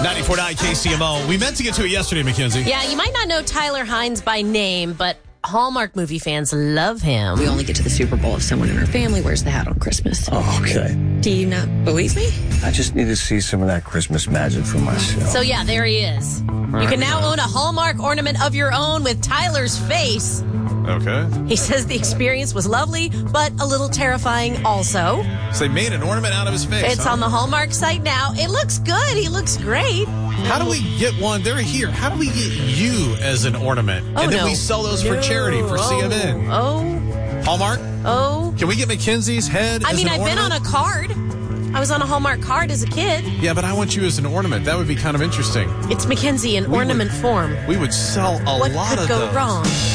94.9 KCMO. We meant to get to it yesterday, Mackenzie. Yeah, you might not know Tyler Hines by name, but Hallmark movie fans love him. We only get to the Super Bowl if someone in our family wears the hat on Christmas. Oh, okay. Do you not believe me? I just need to see some of that Christmas magic for myself. So yeah, there he is. You can now own a Hallmark ornament of your own with Tyler's face. Okay. He says the experience was lovely, but a little terrifying also. So they made an ornament out of his face. It's on the Hallmark site now. It looks good. He looks great. How do we get one? They're here. How do we get you as an ornament? Oh, and then we sell those for charity for CMN. Oh. Hallmark? Oh. Can we get Mackenzie's head I as mean, an I've been on ornament? a card. I was on a Hallmark card as a kid. Yeah, but I want you as an ornament. That would be kind of interesting. It's Mackenzie in ornament form. We would sell a lot of What could go those. wrong?